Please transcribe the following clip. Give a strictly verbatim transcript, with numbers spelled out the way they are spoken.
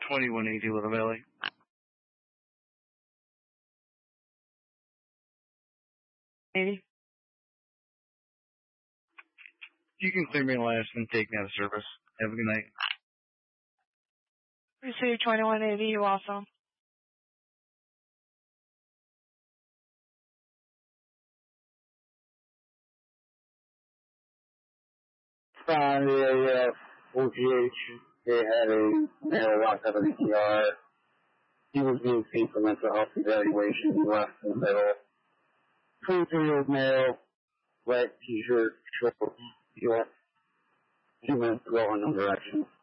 twenty-one eighty Little Valley. eighty. You can clear me last and take me out of service. Have a good night. Receive twenty-one eighty, you also. From the A F O G H, they had a male locked up in the E R. He was being seen for mental health evaluation. He left in the middle. twenty-three-year-old male, red t-shirt, short, he left two minutes ago in no direction.